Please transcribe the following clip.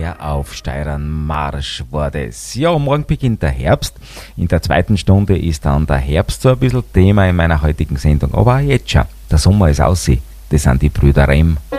der Aufsteirern-Marsch war das. Ja, morgen beginnt der Herbst. In der zweiten Stunde ist dann der Herbst so ein bisschen Thema in meiner heutigen Sendung. Aber auch jetzt schon. Der Sommer ist aussehen. Das sind die Brüder Remm.